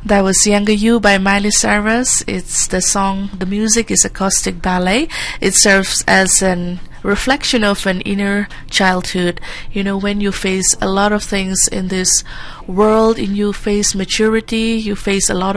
That was Younger You by Miley Cyrus. It's the song, the music is acoustic ballet. It serves as an reflection of an inner childhood. You know, when you face a lot of things in this world, and you face maturity, you face a lot